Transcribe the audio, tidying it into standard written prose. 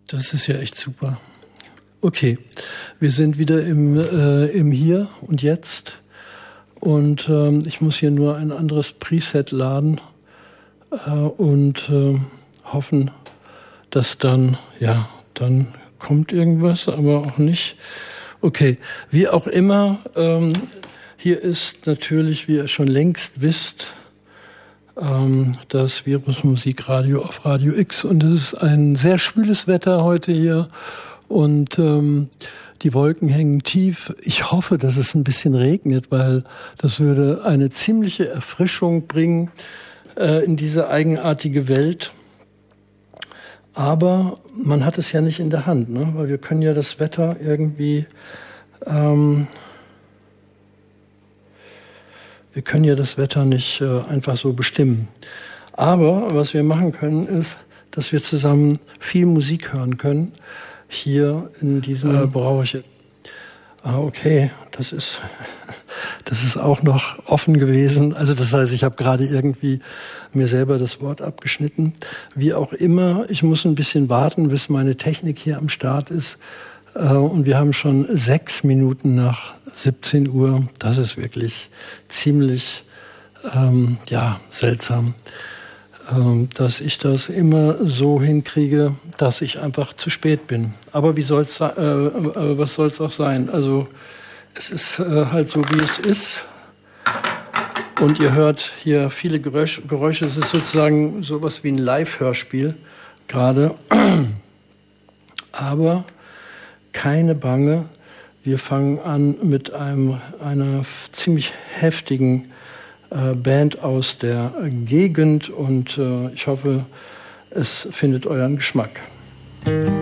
Das ist ja echt super. Okay, wir sind wieder im Hier und Jetzt und ich muss hier nur ein anderes Preset laden und hoffen, dass dann kommt irgendwas, aber auch nicht. Okay, wie auch immer, hier ist natürlich, wie ihr schon längst wisst, das Virus Musikradio auf Radio X und es ist ein sehr schwüles Wetter heute hier und die Wolken hängen tief. Ich hoffe, dass es ein bisschen regnet, weil das würde eine ziemliche Erfrischung bringen in diese eigenartige Welt. Aber man hat es ja nicht in der Hand, ne? Weil wir können ja das Wetter irgendwie nicht einfach so bestimmen. Aber was wir machen können, ist, dass wir zusammen viel Musik hören können, hier in diesem Bereich. Okay, das ist auch noch offen gewesen. Also das heißt, ich habe gerade irgendwie mir selber das Wort abgeschnitten. Wie auch immer, ich muss ein bisschen warten, bis meine Technik hier am Start ist. Und wir haben schon 6 Minuten nach 17 Uhr. Das ist wirklich ziemlich seltsam, dass ich das immer so hinkriege, dass ich einfach zu spät bin. Aber was soll's auch sein? Also es ist halt so, wie es ist. Und ihr hört hier viele Geräusche. Es ist sozusagen sowas wie ein Live-Hörspiel gerade. Aber keine Bange. Wir fangen an mit einer ziemlich heftigen Band aus der Gegend und ich hoffe, es findet euren Geschmack.